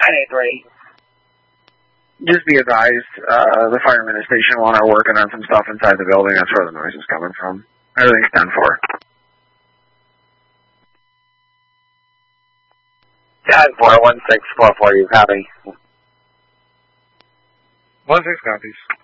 983. Just be advised, the firemen at Station 1 are working on some stuff inside the building. That's where the noise is coming from. Everything's 10-4. 10-4, 1644, you copy. 16 copies.